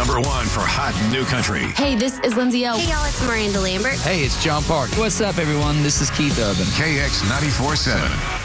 number one for hot new country. Hey, this is Lindsay O. Hey, y'all, it's Miranda Lambert. Hey, it's John Park. What's up, everyone? This is Keith Urban. KX 94.7.